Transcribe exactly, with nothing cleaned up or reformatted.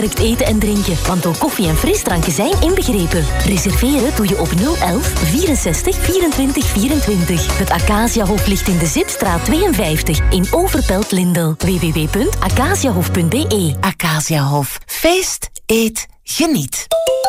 eten en drinken, want ook koffie en frisdranken zijn inbegrepen. Reserveren doe je op nul elf vierenzestig vierentwintig vierentwintig. Het Acaciahof ligt in de Zipstraat tweeënvijftig in Overpelt-Lindel. w w w punt acaciahof punt b e. Acaciahof. Feest, eet, geniet.